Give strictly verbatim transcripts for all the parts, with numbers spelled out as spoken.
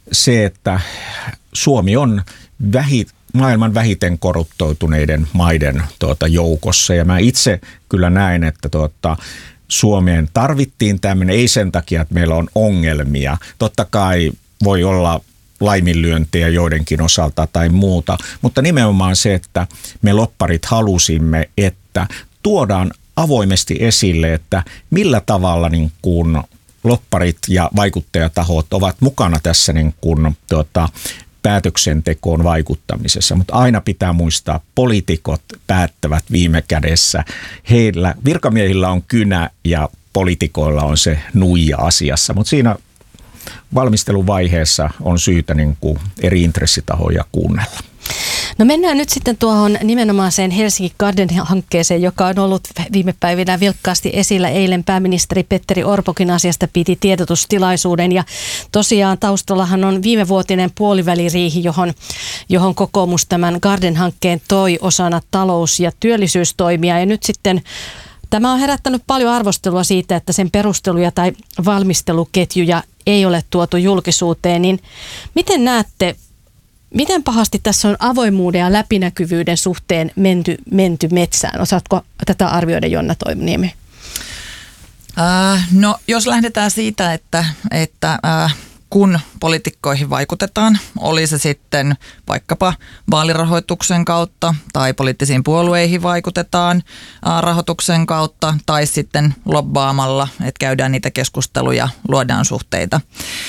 se, että Suomi on vähi, maailman vähiten korruptoituneiden maiden tuota, joukossa. Ja mä itse kyllä näen, että tuota, Suomeen tarvittiin tämmöinen, ei sen takia, että meillä on ongelmia. Totta kai voi olla laiminlyöntiä joidenkin osalta tai muuta, mutta nimenomaan se, että me lobbarit halusimme, että tuodaan avoimesti esille, että millä tavalla niin kuin lobbarit ja vaikuttajatahot ovat mukana tässä niin kuin, tuota, päätöksentekoon vaikuttamisessa, mutta aina pitää muistaa, poliitikot päättävät viime kädessä. Heillä, virkamiehillä on kynä ja poliitikoilla on se nuija asiassa, mutta siinä valmisteluvaiheessa on syytä niin kuin eri intressitahoja kuunnella. No mennään nyt sitten tuohon nimenomaiseen Helsinki Garden-hankkeeseen, joka on ollut viime päivinä vilkkaasti esillä. Eilen pääministeri Petteri Orpokin asiasta piti tiedotustilaisuuden ja tosiaan taustallahan on viimevuotinen puoliväliriihi, johon, johon kokoomus tämän Garden-hankkeen toi osana talous- ja työllisyystoimia ja nyt sitten tämä on herättänyt paljon arvostelua siitä, että sen perusteluja tai valmisteluketjuja ei ole tuotu julkisuuteen, niin miten näette, miten pahasti tässä on avoimuuden ja läpinäkyvyyden suhteen menty, menty metsään? Osaatko tätä arvioida, Jonna Toivoniemi? Äh, no jos lähdetään siitä, että, että äh, kun poliitikkoihin vaikutetaan, oli se sitten vaikkapa vaalirahoituksen kautta tai poliittisiin puolueihin vaikutetaan rahoituksen kautta tai sitten lobbaamalla, että käydään niitä keskusteluja, luodaan suhteita,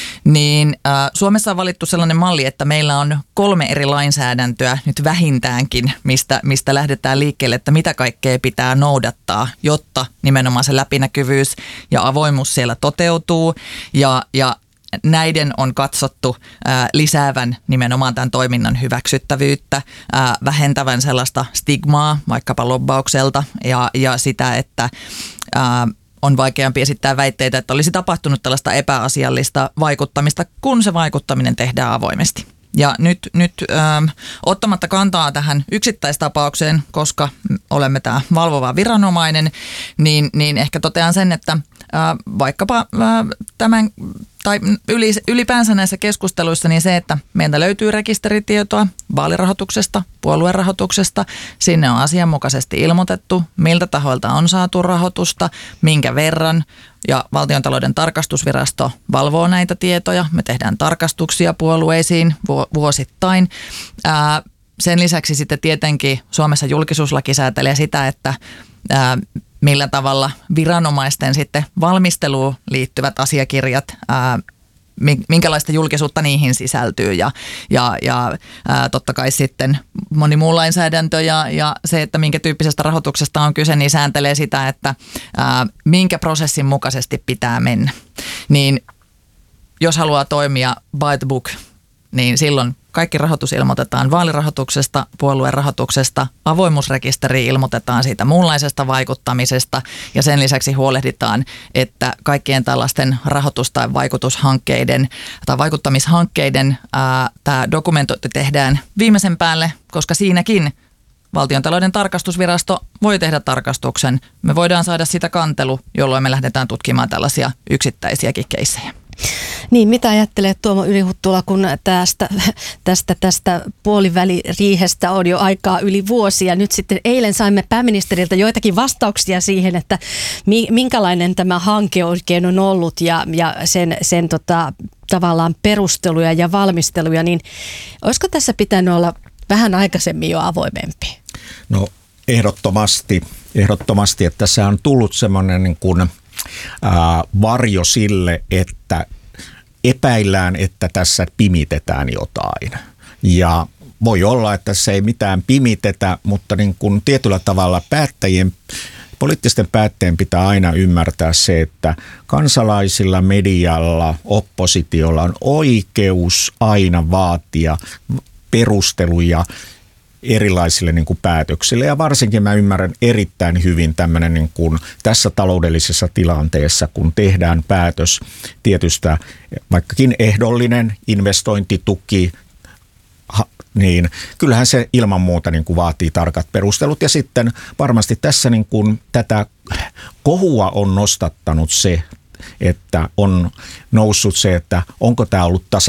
niin äh, Suomessa on valittu sellainen malli, että meillä on kolme eri lainsäädäntöä nyt vähintäänkin, mistä, mistä lähdetään liikkeelle, että mitä kaikkea pitää noudattaa, jotta nimenomaan se läpinäkyvyys ja avoimuus siellä toteutuu ja, ja näiden on katsottu ää, lisäävän nimenomaan tämän toiminnan hyväksyttävyyttä, ää, vähentävän sellaista stigmaa vaikkapa lobbaukselta ja, ja sitä, että ää, on vaikeampi esittää väitteitä, että olisi tapahtunut tällaista epäasiallista vaikuttamista, kun se vaikuttaminen tehdään avoimesti. Ja nyt, nyt ähm, ottamatta kantaa tähän yksittäistapaukseen, koska olemme tämä valvova viranomainen, niin, niin ehkä totean sen, että äh, vaikkapa äh, tämän tai yli, ylipäänsä näissä keskusteluissa niin se, että meiltä löytyy rekisteritietoa vaalirahoituksesta, puoluerahoituksesta, sinne on asianmukaisesti ilmoitettu, miltä tahoilta on saatu rahoitusta, minkä verran. Ja Valtiontalouden tarkastusvirasto valvoo näitä tietoja. Me tehdään tarkastuksia puolueisiin vuosittain. Ää, sen lisäksi sitten tietenkin Suomessa julkisuuslaki säätelee sitä, että ää, millä tavalla viranomaisten sitten valmisteluun liittyvät asiakirjat, ää, minkälaista julkisuutta niihin sisältyy ja, ja, ja ää, totta kai sitten moni muu lainsäädäntö ja, ja se, että minkä tyyppisestä rahoituksesta on kyse, niin sääntelee sitä, että ää, minkä prosessin mukaisesti pitää mennä. Niin jos haluaa toimia by the book, niin silloin kaikki rahoitus ilmoitetaan vaalirahoituksesta, puoluerahoituksesta, avoimuusrekisteriin ilmoitetaan siitä muunlaisesta vaikuttamisesta ja sen lisäksi huolehditaan, että kaikkien tällaisten rahoitus- tai vaikutushankkeiden tai vaikuttamishankkeiden ää, tämä dokumentointi tehdään viimeisen päälle, koska siinäkin Valtiontalouden tarkastusvirasto voi tehdä tarkastuksen. Me voidaan saada sitä kantelu, jolloin me lähdetään tutkimaan tällaisia yksittäisiäkin keissejä. Niin, mitä ajattelee Tuomo Ylihuttula, kun tästä, tästä, tästä puoliväliriihestä on jo aikaa yli vuosi ja nyt sitten eilen saimme pääministeriltä joitakin vastauksia siihen, että minkälainen tämä hanke oikein on ollut ja, ja sen, sen tota, tavallaan perusteluja ja valmisteluja, niin olisiko tässä pitänyt olla vähän aikaisemmin jo avoimempi? No ehdottomasti, ehdottomasti, että tässä on tullut semmoinen niin kuin ää, varjo sille, että epäillään, että tässä pimitetään jotain. Ja voi olla, että se ei mitään pimitetä, mutta niin kuin tietyllä tavalla päättäjien, poliittisten päättäjien pitää aina ymmärtää se, että kansalaisilla, medialla, oppositiolla on oikeus aina vaatia perusteluja erilaisille niin kuin päätöksille. Ja varsinkin mä ymmärrän erittäin hyvin tämmöinen niin kuin tässä taloudellisessa tilanteessa, kun tehdään päätös tietystä vaikkakin ehdollinen investointituki, niin kyllähän se ilman muuta niin kuin vaatii tarkat perustelut. Ja sitten varmasti tässä niin kuin tätä kohua on nostattanut se, että on noussut se, että onko tämä ollut tasa